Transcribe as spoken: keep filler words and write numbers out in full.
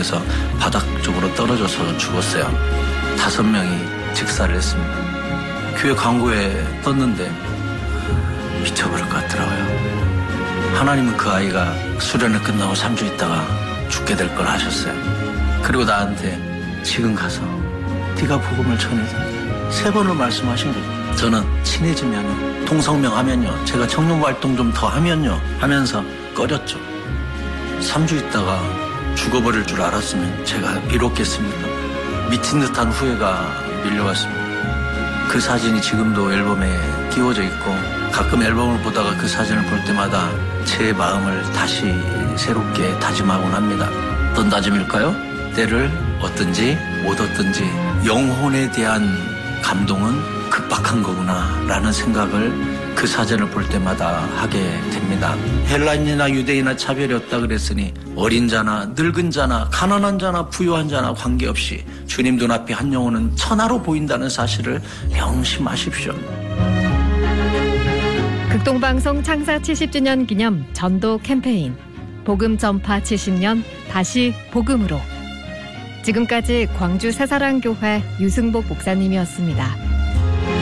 그래서 바닥 쪽으로 떨어져서 죽었어요. 다섯 명이 직사를 했습니다. 교회 광고에 떴는데 미쳐버릴 것 같더라고요. 하나님은 그 아이가 수련을 끝나고 삼 주 있다가 죽게 될 걸 아셨어요. 그리고 나한테 지금 가서 네가 복음을 전해야 세 번을 말씀하신 거죠. 저는 친해지면요, 통성명 하면요, 제가 청년부 활동 좀 더 하면요 하면서 꺼렸죠. 삼 주 있다가 죽어버릴 줄 알았으면 제가 이뤘겠습니까? 미친 듯한 후회가 밀려왔습니다. 그 사진이 지금도 앨범에 끼워져 있고 가끔 앨범을 보다가 그 사진을 볼 때마다 제 마음을 다시 새롭게 다짐하곤 합니다. 어떤 다짐일까요? 때를 얻든지 못 얻든지 영혼에 대한 감동은 급박한 거구나 라는 생각을 그 사진을 볼 때마다 하게 됩니다. 헬라인이나 유대인이나 차별이 없다 그랬으니 어린 자나 늙은 자나 가난한 자나 부유한 자나 관계없이 주님 눈앞에 한 영혼은 천하로 보인다는 사실을 명심하십시오. 극동방송 창사 칠십 주년 기념 전도 캠페인 복음 전파 칠십 년 다시 복음으로. 지금까지 광주 새사랑교회 유승복 목사님이었습니다.